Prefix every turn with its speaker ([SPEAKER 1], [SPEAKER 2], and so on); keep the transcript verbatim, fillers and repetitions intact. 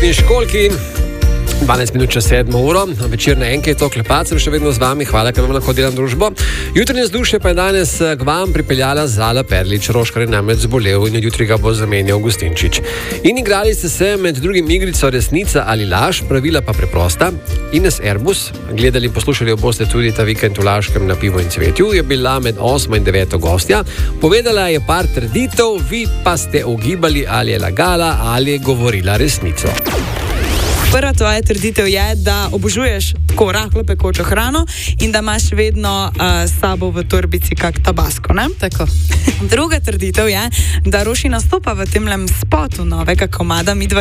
[SPEAKER 1] Tini Školki. dvanajst minut čez sedmo uro, večerne enke je to, Klepacem še vedno z vami, hvala, ker vam lahko delam družbo. Jutranje vzdušje pa je danes k vam pripeljala Zala Perlič, Roškar je namreč zbolel in jutri ga bo zamenjal Gustinčič. In igrali ste se med drugim igrico Resnica ali laž, pravila pa preprosta. Ines Erbus, gledali in poslušali jo boste tudi ta vikend v Laškem na Pivu in Cvetju, je bila med osmo in deveto gostja. Povedala je par trditev, vi pa ste ugibali, ali je lagala ali je govorila resnico.
[SPEAKER 2] Prva tvoja trditev je, da obožuješ tako rahlo pekočo hrano in da imaš vedno uh, s sabo v torbici kak tabasko, ne?
[SPEAKER 3] Tako.
[SPEAKER 2] Druga trditev je, da Roši nastopa v temlem spotu novega komada Midva